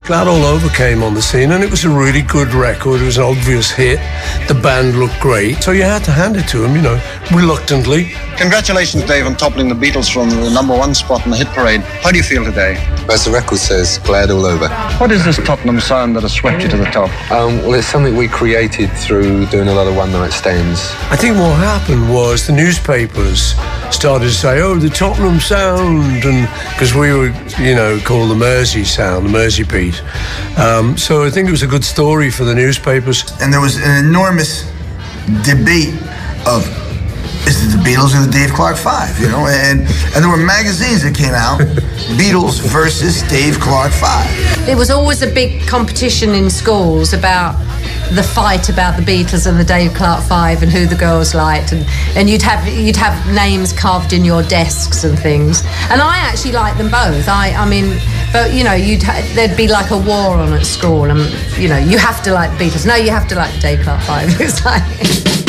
Glad All Over came on the scene, and it was a really good record. It was an obvious hit. The band looked great, so you had to hand it to them, reluctantly. Congratulations, Dave, on toppling the Beatles from the #1 spot in the hit parade. How do you feel today? As the record says, glad all over. What is this Tottenham sound that has swept you to the top? Well, it's something we created through doing a lot of one-night stands. I think what happened was the newspapers started to say, oh, the Tottenham sound, and because we were, called the Mersey sound, the Mersey Beat. So I think it was a good story for the newspapers. And there was an enormous debate of, is it the Beatles or the Dave Clark Five, And there were magazines that came out, Beatles versus Dave Clark Five. It was always a big competition in schools about the fight about the Beatles and the Dave Clark Five and who the girls liked, and you'd have names carved in your desks and things. And I actually liked them both. But there'd be like a war on at school, and you have to like the Beatles. No, you have to like the Dave Clark Five. It's like.